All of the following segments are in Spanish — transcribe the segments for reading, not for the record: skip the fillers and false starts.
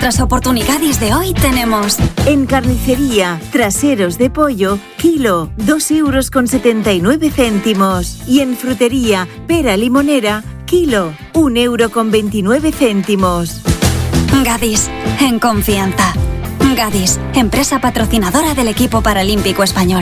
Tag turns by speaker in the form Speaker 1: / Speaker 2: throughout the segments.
Speaker 1: las oportunidades de hoy tenemos...
Speaker 2: En carnicería, traseros de pollo, kilo, 2,79 €. Y en frutería, pera limonera, kilo, 1,29 €.
Speaker 1: Gadis, en confianza. Gadis, empresa patrocinadora del equipo paralímpico español.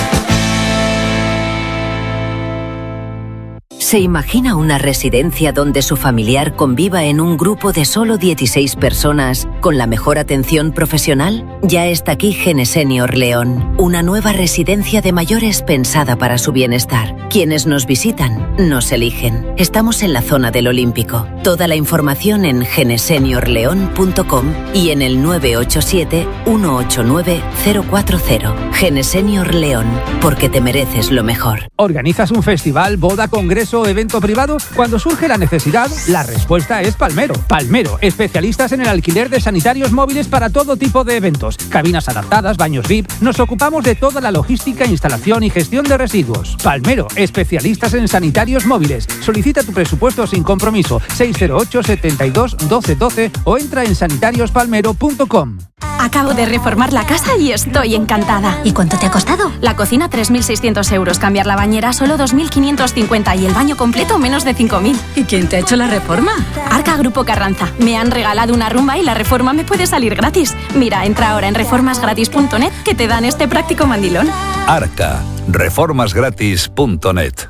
Speaker 3: ¿Se imagina una residencia donde su familiar conviva en un grupo de solo 16 personas con la mejor atención profesional? Ya está aquí Genesenior León, una nueva residencia de mayores pensada para su bienestar. Quienes nos visitan, nos eligen. Estamos en la zona del Olímpico. Toda la información en geneseniorleon.com y en el 987 189 040. Genesenior León, porque te mereces lo mejor.
Speaker 4: ¿Organizas un festival, boda, congreso o evento privado? Cuando surge la necesidad, la respuesta es Palmero. Palmero, especialistas en el alquiler de sanitarios móviles para todo tipo de eventos. Cabinas adaptadas, baños VIP. Nos ocupamos de toda la logística, instalación y gestión de residuos. Palmero, especialistas en sanitarios móviles. Solicita tu presupuesto sin compromiso. 608 72 12 12 o entra en sanitariuspalmero.com.
Speaker 5: Acabo de reformar la casa y estoy encantada.
Speaker 6: ¿Y cuánto te ha costado?
Speaker 5: La cocina 3.600 €, cambiar la bañera solo 2.550 y el baño completo menos de 5.000.
Speaker 6: ¿Y quién te ha hecho la reforma?
Speaker 5: Arca Grupo Carranza. Me han regalado una rumba y la reforma me puede salir gratis. Mira, entra ahora en reformasgratis.net que te dan este práctico mandilón.
Speaker 7: Arca, reformasgratis.net.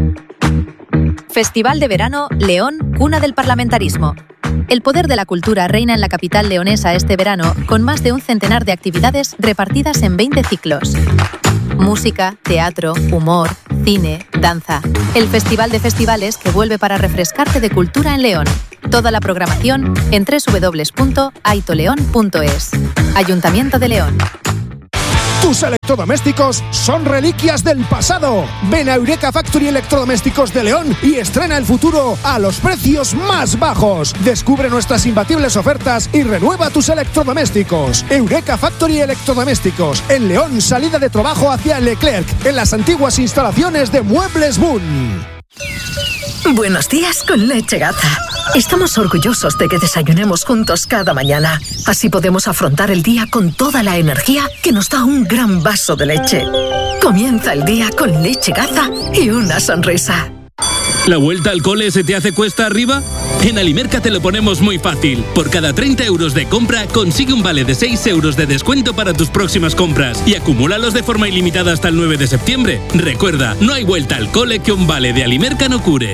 Speaker 8: Festival de Verano León, cuna del parlamentarismo. El poder de la cultura reina en la capital leonesa este verano, con más de un centenar de actividades repartidas en 20 ciclos. Música, teatro, humor, cine, danza. El festival de festivales que vuelve para refrescarte de cultura en León. Toda la programación en www.aitoleon.es. Ayuntamiento de León.
Speaker 9: Tus electrodomésticos son reliquias del pasado. Ven a Eureka Factory Electrodomésticos de León y estrena el futuro a los precios más bajos. Descubre nuestras imbatibles ofertas y renueva tus electrodomésticos. Eureka Factory Electrodomésticos, en León, salida de trabajo hacia Leclerc, en las antiguas instalaciones de Muebles Boon.
Speaker 10: Buenos días con Leche Gaza. Estamos orgullosos de que desayunemos juntos cada mañana. Así podemos afrontar el día con toda la energía que nos da un gran vaso de leche. Comienza el día con Leche Gaza y una sonrisa.
Speaker 11: ¿La vuelta al cole se te hace cuesta arriba? En Alimerca te lo ponemos muy fácil. Por cada 30 € de compra, consigue un vale de 6 € de descuento para tus próximas compras y acumúlalos de forma ilimitada hasta el 9 de septiembre. Recuerda, no hay vuelta al cole que un vale de Alimerca no cure.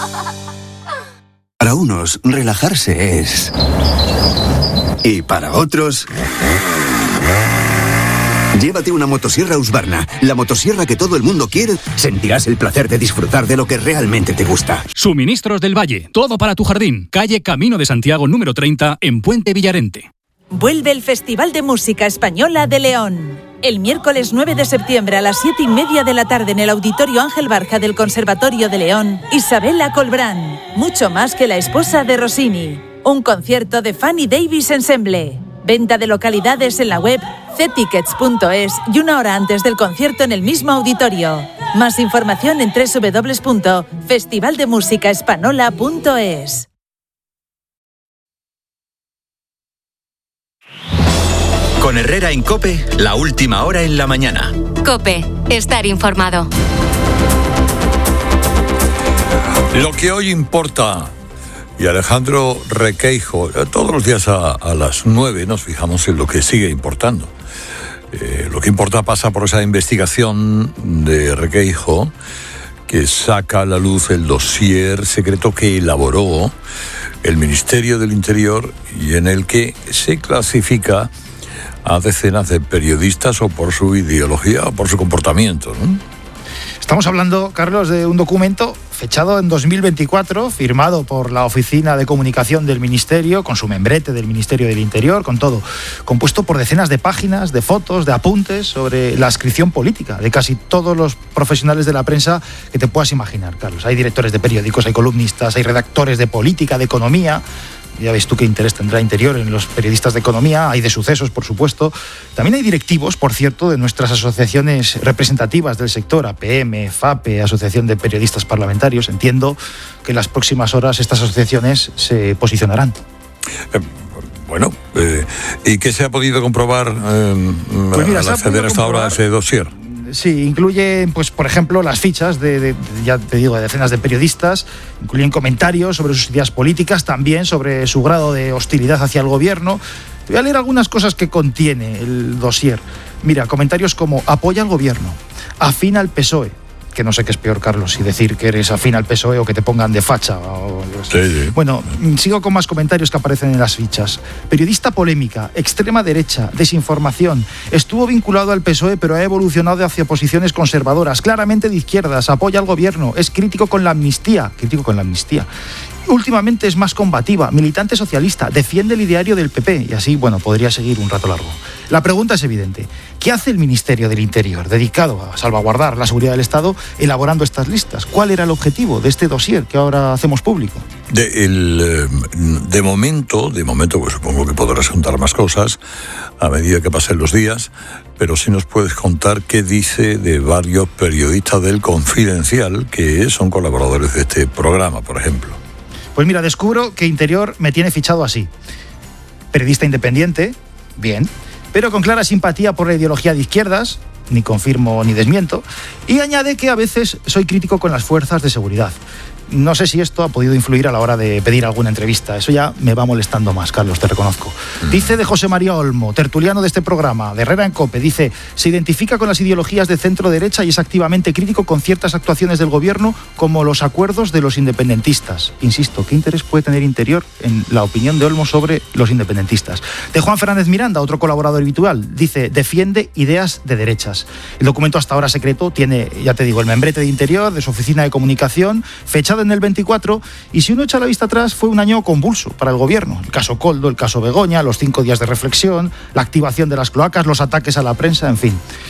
Speaker 12: Para unos, relajarse es... Y para otros... Llévate una motosierra Husqvarna, la motosierra que todo el mundo quiere. Sentirás el placer de disfrutar de lo que realmente te gusta.
Speaker 13: Suministros del Valle, todo para tu jardín. Calle Camino de Santiago número 30 en Puente Villarente.
Speaker 14: Vuelve el Festival de Música Española de León. El miércoles 9 de septiembre a las 7:30 de la tarde en el Auditorio Ángel Barja del Conservatorio de León, Isabella Colbrán, mucho más que la esposa de Rossini. Un concierto de Fanny Davis Ensemble. Venta de localidades en la web ctickets.es y una hora antes del concierto en el mismo auditorio. Más información en www.festivaldemusicaespanola.es.
Speaker 15: Con Herrera en COPE, la última hora en la mañana.
Speaker 16: COPE, estar informado.
Speaker 17: Lo que hoy importa. Y Alejandro Requeijo, todos los días a las 9 nos fijamos en lo que sigue importando. Lo que importa pasa por esa investigación de Requeijo que saca a la luz el dossier secreto que elaboró el Ministerio del Interior y en el que se clasifica a decenas de periodistas o por su ideología o por su comportamiento, ¿no?
Speaker 18: Estamos hablando, Carlos, de un documento fechado en 2024, firmado por la Oficina de Comunicación del Ministerio, con su membrete del Ministerio del Interior, con todo, compuesto por decenas de páginas, de fotos, de apuntes sobre la adscripción política de casi todos los profesionales de la prensa que te puedas imaginar, Carlos. Hay directores de periódicos, hay columnistas, hay redactores de política, de economía. Ya ves tú qué interés tendrá Interior en los periodistas de economía, hay de sucesos, por supuesto. También hay directivos, por cierto, de nuestras asociaciones representativas del sector, APM, FAPE, Asociación de Periodistas Parlamentarios. Entiendo que en las próximas horas estas asociaciones se posicionarán.
Speaker 17: Bueno, ¿y qué se ha podido comprobar
Speaker 18: pues mira,
Speaker 17: al acceder hasta ahora a ese dossier?
Speaker 18: Sí, incluye, pues, por ejemplo, las fichas ya te digo, de decenas de periodistas, incluyen comentarios sobre sus ideas políticas, también sobre su grado de hostilidad hacia el gobierno. Voy a leer algunas cosas que contiene el dossier. Mira, comentarios como apoya al gobierno, afín al PSOE, que no sé qué es peor, Carlos, si decir que eres afín al PSOE o que te pongan de facha.
Speaker 17: Sí.
Speaker 18: Bueno, sigo con más comentarios que aparecen en las fichas. Periodista polémica, extrema derecha, desinformación. Estuvo vinculado al PSOE, pero ha evolucionado hacia posiciones conservadoras, claramente de izquierdas, apoya al gobierno, es crítico con la amnistía. Últimamente es más combativa, militante socialista, defiende el ideario del PP y así, bueno, podría seguir un rato largo. La pregunta es evidente. ¿Qué hace el Ministerio del Interior, dedicado a salvaguardar la seguridad del Estado, elaborando estas listas? ¿Cuál era el objetivo de este dossier que ahora hacemos público?
Speaker 17: De momento, pues supongo que podrás contar más cosas a medida que pasen los días, pero sí nos puedes contar qué dice de varios periodistas del Confidencial que son colaboradores de este programa, por ejemplo.
Speaker 18: Pues mira, descubro que Interior me tiene fichado así. Periodista independiente, bien, pero con clara simpatía por la ideología de izquierdas, ni confirmo ni desmiento, y añade que a veces soy crítico con las fuerzas de seguridad. No sé si esto ha podido influir a la hora de pedir alguna entrevista. Eso ya me va molestando más, Carlos, te reconozco. Dice de José María Olmo, tertuliano de este programa, de Herrera en COPE, dice, se identifica con las ideologías de centro-derecha y es activamente crítico con ciertas actuaciones del gobierno como los acuerdos de los independentistas. Insisto, ¿qué interés puede tener Interior en la opinión de Olmo sobre los independentistas? De Juan Fernández Miranda, otro colaborador habitual, dice, defiende ideas de derechas. El documento hasta ahora secreto tiene, ya te digo, el membrete de Interior, de su oficina de comunicación, fechado en el 24, y si uno echa la vista atrás fue un año convulso para el gobierno. El caso Koldo, el caso Begoña, los 5 días de reflexión, la activación de las cloacas, los ataques a la prensa, en fin.